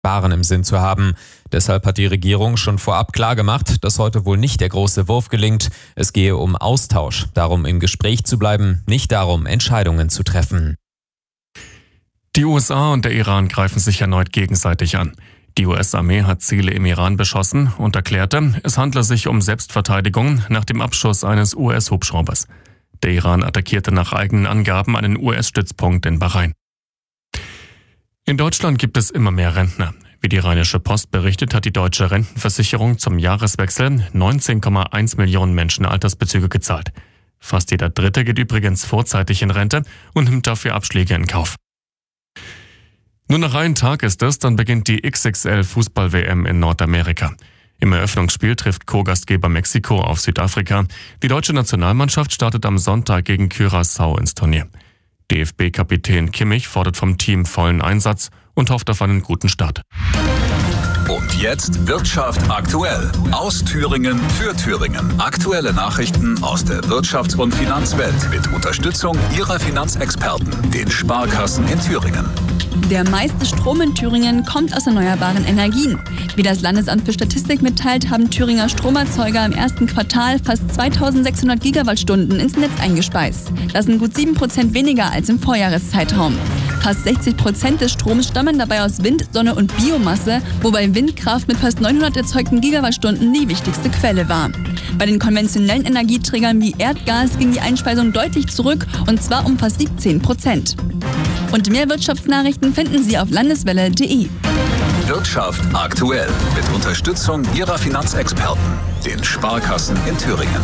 Sparen im Sinn zu haben. Deshalb hat die Regierung schon vorab klargemacht, dass heute wohl nicht der große Wurf gelingt. Es gehe um Austausch, darum im Gespräch zu bleiben, nicht darum, Entscheidungen zu treffen. Die USA und der Iran greifen sich erneut gegenseitig an. Die US-Armee hat Ziele im Iran beschossen und erklärte, es handle sich um Selbstverteidigung nach dem Abschuss eines US-Hubschraubers. Der Iran attackierte nach eigenen Angaben einen US-Stützpunkt in Bahrain. In Deutschland gibt es immer mehr Rentner. Wie die Rheinische Post berichtet, hat die deutsche Rentenversicherung zum Jahreswechsel 19,1 Millionen Menschen Altersbezüge gezahlt. Fast jeder Dritte geht übrigens vorzeitig in Rente und nimmt dafür Abschläge in Kauf. Nur noch einen Tag ist es, dann beginnt die XXL-Fußball-WM in Nordamerika. Im Eröffnungsspiel trifft Co-Gastgeber Mexiko auf Südafrika. Die deutsche Nationalmannschaft startet am Sonntag gegen Curaçao ins Turnier. DFB-Kapitän Kimmich fordert vom Team vollen Einsatz und hofft auf einen guten Start. Und jetzt Wirtschaft aktuell. Aus Thüringen für Thüringen. Aktuelle Nachrichten aus der Wirtschafts- und Finanzwelt mit Unterstützung Ihrer Finanzexperten, den Sparkassen in Thüringen. Der meiste Strom in Thüringen kommt aus erneuerbaren Energien. Wie das Landesamt für Statistik mitteilt, haben Thüringer Stromerzeuger im ersten Quartal fast 2600 Gigawattstunden ins Netz eingespeist. Das sind gut 7% weniger als im Vorjahreszeitraum. Fast 60% des Stroms stammen dabei aus Wind, Sonne und Biomasse, wobei Windkraft mit fast 900 erzeugten Gigawattstunden die wichtigste Quelle war. Bei den konventionellen Energieträgern wie Erdgas ging die Einspeisung deutlich zurück, und zwar um fast 17%. Und mehr Wirtschaftsnachrichten finden Sie auf landeswelle.de. Wirtschaft aktuell mit Unterstützung Ihrer Finanzexperten, den Sparkassen in Thüringen.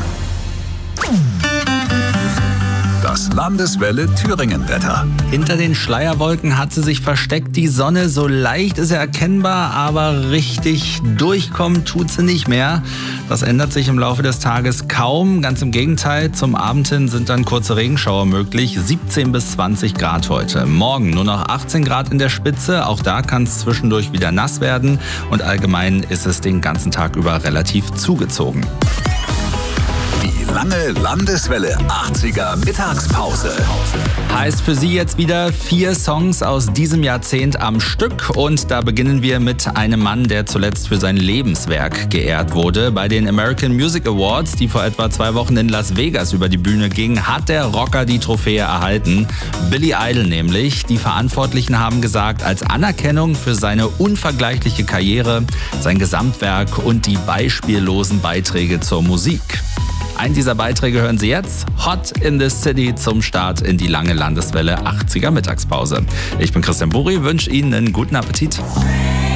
Das Landeswelle Thüringen-Wetter. Hinter den Schleierwolken hat sie sich versteckt. Die Sonne, so leicht ist sie erkennbar, aber richtig durchkommen tut sie nicht mehr. Das ändert sich im Laufe des Tages kaum. Ganz im Gegenteil, zum Abend hin sind dann kurze Regenschauer möglich. 17 bis 20 Grad heute. Morgen nur noch 18 Grad in der Spitze. Auch da kann es zwischendurch wieder nass werden. Und allgemein ist es den ganzen Tag über relativ zugezogen. Die lange Landeswelle 80er Mittagspause. Heißt für Sie jetzt wieder 4 Songs aus diesem Jahrzehnt am Stück. Und da beginnen wir mit einem Mann, der zuletzt für sein Lebenswerk geehrt wurde. Bei den American Music Awards, die vor etwa 2 Wochen in Las Vegas über die Bühne gingen, hat der Rocker die Trophäe erhalten. Billy Idol nämlich. Die Verantwortlichen haben gesagt, als Anerkennung für seine unvergleichliche Karriere, sein Gesamtwerk und die beispiellosen Beiträge zur Musik. Einen dieser Beiträge hören Sie jetzt, Hot in the City, zum Start in die lange Landeswelle 80er Mittagspause. Ich bin Christian Buri, wünsche Ihnen einen guten Appetit.